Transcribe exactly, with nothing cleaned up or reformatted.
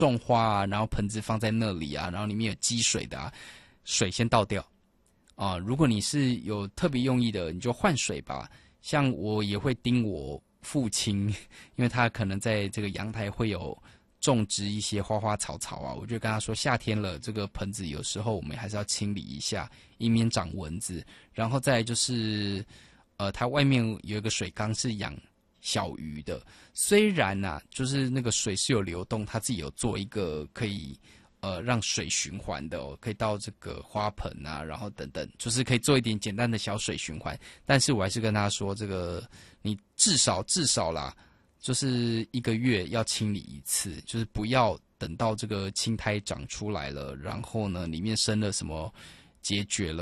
种花啊，然后盆子放在那里啊，然后里面有积水的啊，水先倒掉啊。如果你是有特别用意的，你就换水吧。像我也会盯我父亲，因为他可能在这个阳台会有种植一些花花草草啊，我就跟他说，夏天了，这个盆子有时候我们还是要清理一下，以免长蚊子。然后再来就是，呃，它外面有一个水缸是养小鱼的，虽然啊，就是那个水是有流动，它自己有做一个可以呃让水循环的哦，可以到这个花盆啊，然后等等，就是可以做一点简单的小水循环。但是我还是跟他说，这个你至少至少啦，就是一个月要清理一次，就是不要等到这个青苔长出来了，然后呢里面生了什么结节了。